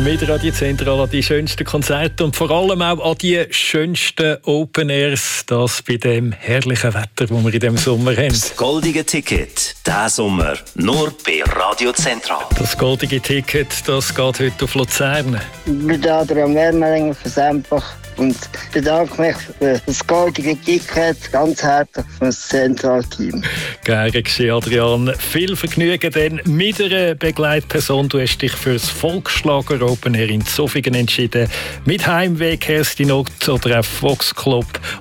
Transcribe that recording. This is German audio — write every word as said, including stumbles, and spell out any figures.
mit Radiozentrale an die schönsten Konzerte und vor allem auch an die schönsten Open Airs, das bei dem herrlichen Wetter, das wir in diesem Sommer haben. Das goldige Ticket, diesen Sommer, nur bei Radiozentrale. Das goldige Ticket, das geht heute auf Luzern. Ich bin Adrian Wermelinger von Sempach und bedanke mich für das goldige Ticket ganz herzlich für das Zentralteam. Gerne geschehen, Adrian. Viel Vergnügen denn mit einer Begleitperson. Du hast dich für das Volksschlager Open Air in Zofingen entschieden. Mit Heimweg, Kerstin Ott oder auch Fox Club